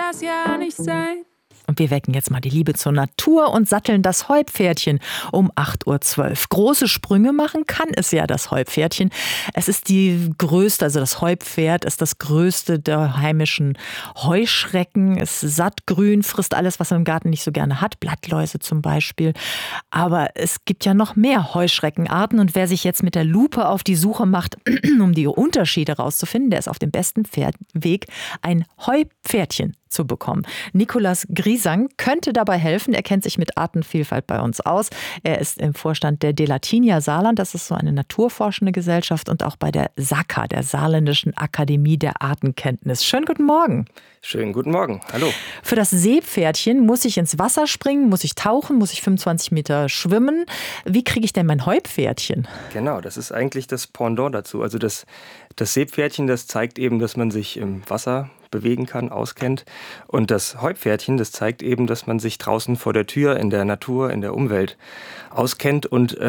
das ja nicht sein. Und wir wecken jetzt mal die Liebe zur Natur und satteln das Heupferdchen um 8:12 Uhr. Große Sprünge machen kann es ja, das Heupferdchen. Es ist die größte, also das Heupferd ist das größte der heimischen Heuschrecken. Es ist sattgrün, frisst alles, was man im Garten nicht so gerne hat, Blattläuse zum Beispiel. Aber es gibt ja noch mehr Heuschreckenarten und wer sich jetzt mit der Lupe auf die Suche macht, um die Unterschiede rauszufinden, der ist auf dem besten Weg, ein Heupferdchen zu bekommen. Nikolaus Griesang könnte dabei helfen. Er kennt sich mit Artenvielfalt bei uns aus. Er ist im Vorstand der Delatinia Saarland. Das ist so eine naturforschende Gesellschaft und auch bei der SAKA, der Saarländischen Akademie der Artenkenntnis. Schönen guten Morgen. Schönen guten Morgen. Hallo. Für das Seepferdchen muss ich ins Wasser springen, muss ich tauchen, muss ich 25 Meter schwimmen. Wie kriege ich denn mein Heupferdchen? Genau, das ist eigentlich das Pendant dazu. Also das Seepferdchen, das zeigt eben, dass man sich im Wasser bewegen kann, auskennt. Und das Heupferdchen, das zeigt eben, dass man sich draußen vor der Tür, in der Natur, in der Umwelt auskennt und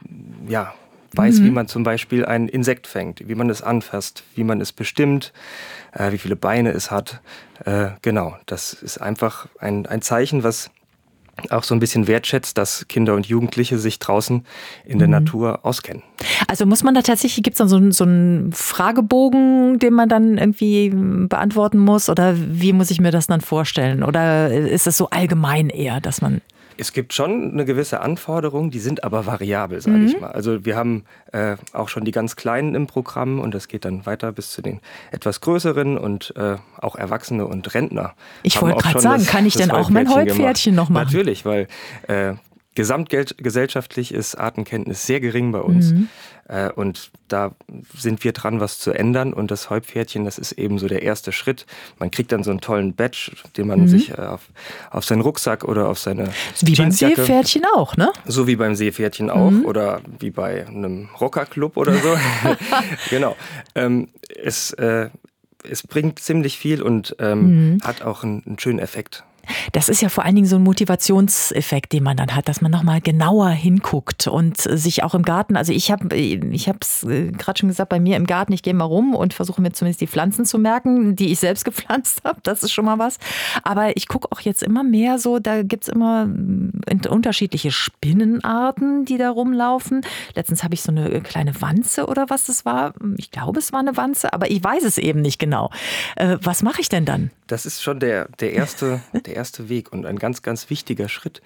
weiß, wie man zum Beispiel ein Insekt fängt, wie man es anfasst, wie man es bestimmt, wie viele Beine es hat. Genau, das ist einfach ein Zeichen, was auch so ein bisschen wertschätzt, dass Kinder und Jugendliche sich draußen in der Natur auskennen. Also muss man da tatsächlich, gibt es dann so einen Fragebogen, den man dann irgendwie beantworten muss? Oder wie muss ich mir das dann vorstellen? Oder ist es so allgemein eher, dass man... Es gibt schon eine gewisse Anforderung, die sind aber variabel, sage ich mal. Also wir haben auch schon die ganz Kleinen im Programm und das geht dann weiter bis zu den etwas Größeren und auch Erwachsene und Rentner. Ich wollte gerade sagen, kann ich denn auch mein Heupferdchen noch machen? Natürlich, weil gesamtgesellschaftlich ist Artenkenntnis sehr gering bei uns. Und da sind wir dran, was zu ändern. Und das Heupferdchen, das ist eben so der erste Schritt. Man kriegt dann so einen tollen Badge, den man sich auf seinen Rucksack oder auf seine Wie Jeansjacke... beim Seepferdchen auch, ne? So wie beim Seepferdchen auch oder wie bei einem Rockerclub oder so. Genau. Es bringt ziemlich viel und hat auch einen schönen Effekt. Das ist ja vor allen Dingen so ein Motivationseffekt, den man dann hat, dass man nochmal genauer hinguckt und sich auch im Garten, also ich habe es gerade schon gesagt, bei mir im Garten, ich gehe mal rum und versuche mir zumindest die Pflanzen zu merken, die ich selbst gepflanzt habe, das ist schon mal was. Aber ich gucke auch jetzt immer mehr so, da gibt es immer unterschiedliche Spinnenarten, die da rumlaufen. Letztens habe ich so eine kleine Wanze oder was das war. Ich glaube, es war eine Wanze, aber ich weiß es eben nicht genau. Was mache ich denn dann? Das ist schon der erste Weg und ein ganz, ganz wichtiger Schritt,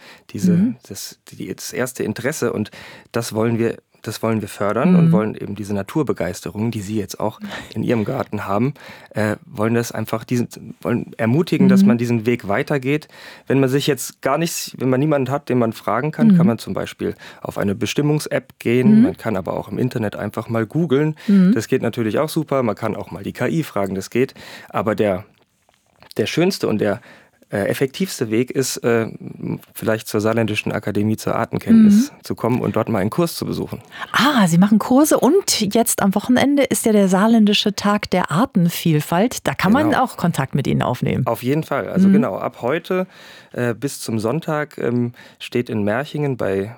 das erste Interesse. Und das wollen wir fördern und wollen eben diese Naturbegeisterung, die Sie jetzt auch in Ihrem Garten haben, wollen ermutigen, dass man diesen Weg weitergeht. Wenn man sich jetzt wenn man niemanden hat, den man fragen kann, kann man zum Beispiel auf eine Bestimmungs-App gehen. Man kann aber auch im Internet einfach mal googeln. Das geht natürlich auch super. Man kann auch mal die KI fragen, das geht. Aber der schönste und der effektivste Weg ist, vielleicht zur Saarländischen Akademie zur Artenkenntnis zu kommen und dort mal einen Kurs zu besuchen. Ah, Sie machen Kurse und jetzt am Wochenende ist ja der Saarländische Tag der Artenvielfalt. Da kann man auch Kontakt mit Ihnen aufnehmen. Auf jeden Fall. Also genau, ab heute bis zum Sonntag steht in Merchingen bei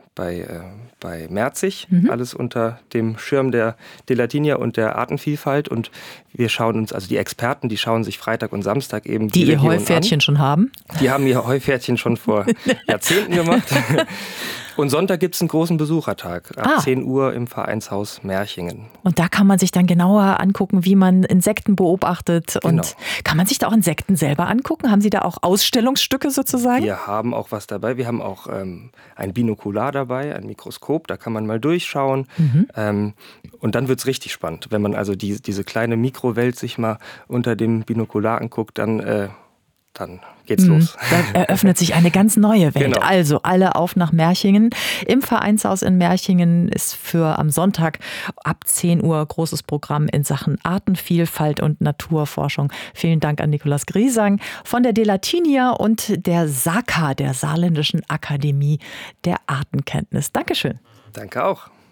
Merzig alles unter dem Schirm der Delatinia und der Artenvielfalt. Und wir schauen uns, also die Experten, die schauen sich Freitag und Samstag eben die ihr Heupferdchen schon haben? Die haben ihr Heupferdchen schon vor Jahrzehnten gemacht. Und Sonntag gibt es einen großen Besuchertag ab 10 Uhr im Vereinshaus Merchingen. Und da kann man sich dann genauer angucken, wie man Insekten beobachtet. Genau. Und kann man sich da auch Insekten selber angucken? Haben Sie da auch Ausstellungsstücke sozusagen? Wir haben auch was dabei. Wir haben auch ein Binokular dabei, ein Mikroskop. Da kann man mal durchschauen. Und dann wird es richtig spannend. Wenn man also diese kleine Mikrowelt sich mal unter dem Binokular anguckt, dann geht's los. Da eröffnet sich eine ganz neue Welt. Genau. Also alle auf nach Merchingen. Im Vereinshaus in Merchingen ist für am Sonntag ab 10 Uhr großes Programm in Sachen Artenvielfalt und Naturforschung. Vielen Dank an Nikolaus Griesang von der Delatinia und der SAKA, der Saarländischen Akademie der Artenkenntnis. Dankeschön. Danke auch.